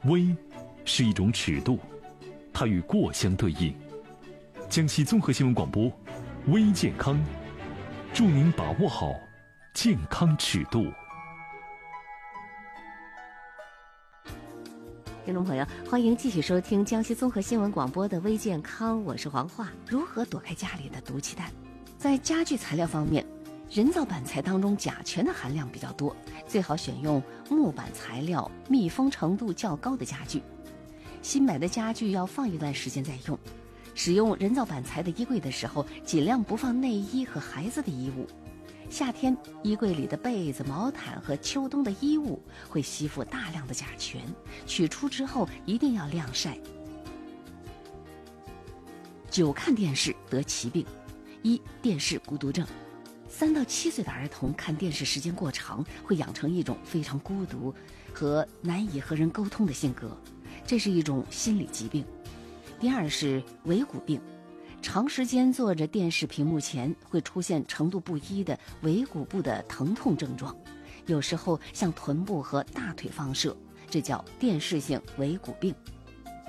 微是一种尺度，它与过相对应。江西综合新闻广播，微健康，祝您把握好健康尺度。 听众朋友，欢迎继续收听江西综合新闻广播的微健康，我是黄化。如何躲开家里的毒气弹？在家具材料方面，人造板材当中甲醛的含量比较多，最好选用木板材料、密封程度较高的家具。新买的家具要放一段时间再用。使用人造板材的衣柜的时候，尽量不放内衣和孩子的衣物。夏天衣柜里的被子、毛毯和秋冬的衣物会吸附大量的甲醛，取出之后一定要晾晒。久看电视得奇病。一、电视孤独症。3到7岁的儿童看电视时间过长，会养成一种非常孤独和难以和人沟通的性格，这是一种心理疾病。第二是尾骨病。长时间坐着电视屏幕前，会出现程度不一的尾骨部的疼痛症状，有时候向臀部和大腿放射，这叫电视性尾骨病。